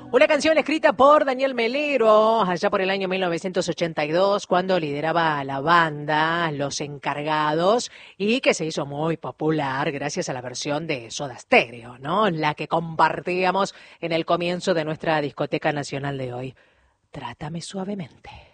Una canción escrita por Daniel Melero allá por el año 1982, cuando lideraba la banda Los Encargados, y que se hizo muy popular gracias a la versión de Soda Stereo, ¿no? La que compartíamos en el comienzo de nuestra discoteca nacional de hoy. Trátame suavemente.